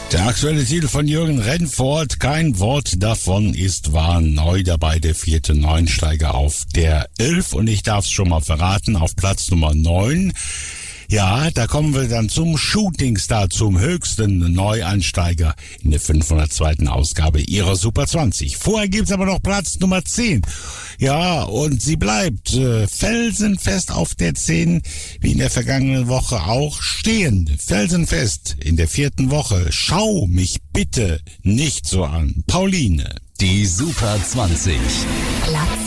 Der aktuelle Titel von Jürgen Rennfort, kein Wort davon ist wahr. Neu dabei der 4. Neuensteiger auf der 11 und ich darf es schon mal verraten, auf Platz Nummer 9. Ja, da kommen wir dann zum Shootingstar, zum höchsten Neueinsteiger in der 502. Ausgabe ihrer Super 20. Vorher gibt's aber noch Platz Nummer 10. Ja, und sie bleibt felsenfest auf der 10, wie in der vergangenen Woche auch stehen. Felsenfest in der 4. Woche. Schau mich bitte nicht so an. Pauline. Die Super 20. Platz